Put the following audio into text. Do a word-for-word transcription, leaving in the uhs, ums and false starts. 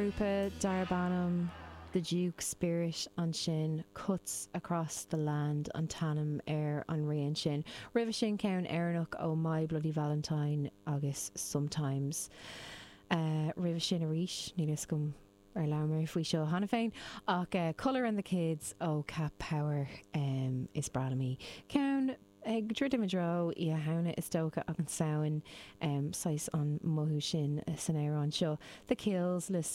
Grúpa Darbanum, the Duke spirit an sin cuts across the land an tanam air an rian sin. River sin caun Erenach ó My Bloody Valentine agus sometimes. Uh, River sin a rish, nílas gum ar lamer fwy seo hana féin. Ach uh, Colour and the Kids ó Cap Power um, is bradami. Caun ag dridimidro I a hauna is stoca ag an saoin um, sais an mohu sin uh, san éire an seo. The Kills, le